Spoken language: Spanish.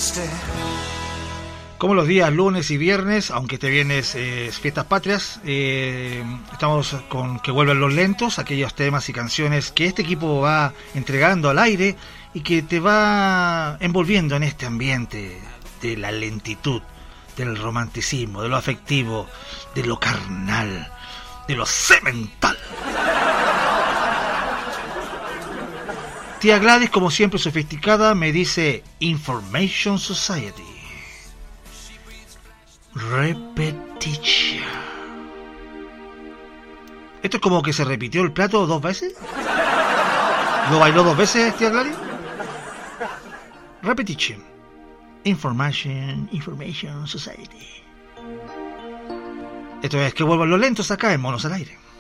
Como los días lunes y viernes, aunque este viernes es fiestas patrias, estamos con que vuelven los lentos, aquellos temas y canciones que este equipo va entregando al aire y que te va envolviendo en este ambiente de la lentitud, del romanticismo, de lo afectivo, de lo carnal, de lo semental. Tía Gladys, como siempre sofisticada, me dice Information Society. Repetition. ¿Esto es como que se repitió el plato 2 veces? ¿Lo bailó 2 veces, tía Gladys? Repetition. Information Society. Esto es que vuelvan los lentos acá en Monos al Aire.